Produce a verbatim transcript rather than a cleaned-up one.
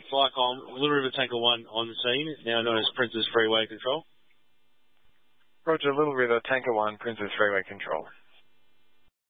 Flycom, Little River Tanker one on the scene, now known as Princess Freeway Control. Roger, Little River Tanker one, Princess Freeway Control.